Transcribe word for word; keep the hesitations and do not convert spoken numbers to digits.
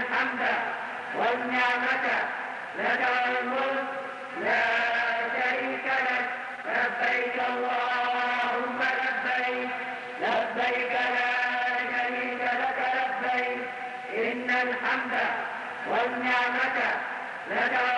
الحمد والنعمة لك والملك لا شريك لك لبيك اللهم لبيك لبيك لا شريك لك لبيك إن الحمد والنعمة لك